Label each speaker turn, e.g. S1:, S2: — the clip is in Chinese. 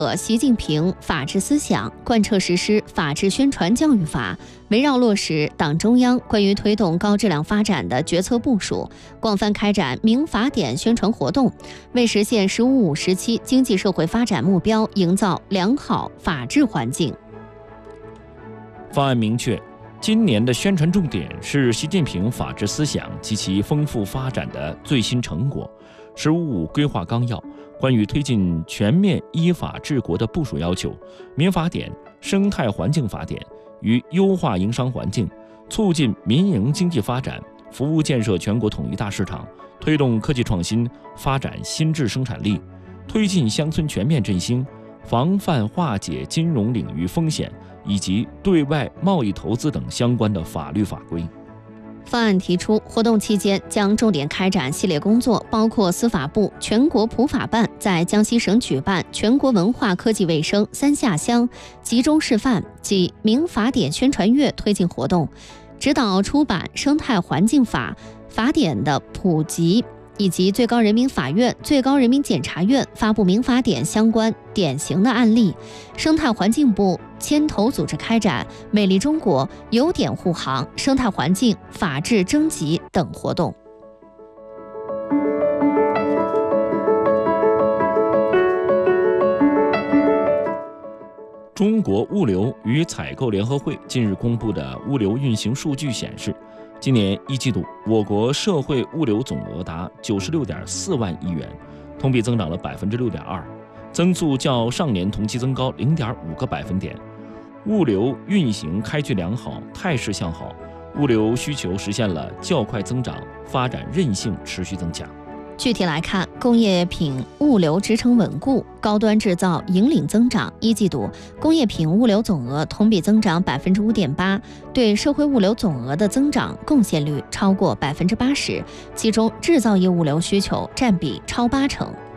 S1: 习近平法治思想，贯彻实施法治宣传教育法，围绕落实党中央关于推动高质量发展的决策部署，广泛开展民法典宣传活动，为实现“十五五”时期经济社会发展目标营造良好法治环境。
S2: 方案明确，今年的宣传重点是习近平法治思想及其丰富发展的最新成果，“十五五”规划纲要关于推进全面依法治国的部署要求，民法典、生态环境法典与优化营商环境，促进民营经济发展，服务建设全国统一大市场，推动科技创新，发展新质生产力，推进乡村全面振兴，防范化解金融领域风险以及对外贸易投资等相关的法律法规。
S1: 方案提出，活动期间将重点开展系列工作，包括司法部、全国普法办在江西省举办全国文化科技卫生三下乡集中示范及民法典宣传月推进活动，指导出版生态环境法法典的普及，以及最高人民法院、最高人民检察院发布民法典相关典型的案例。生态环境部牵头组织开展美丽中国有点护航、生态环境法治征集等活动。
S2: 中国物流与采购联合会近日公布的物流运行数据显示，今年一季度，我国社会物流总额达96.4万亿元，同比增长了6.2%，增速较上年同期增高0.5个百分点。物流运行开局良好，态势向好，物流需求实现了较快增长，发展韧性持续增强。
S1: 具体来看，工业品物流支撑稳固，高端制造引领增长。一季度，工业品物流总额同比增长5.8%，对社会物流总额的增长贡献率超过80%，其中制造业物流需求占比超80%。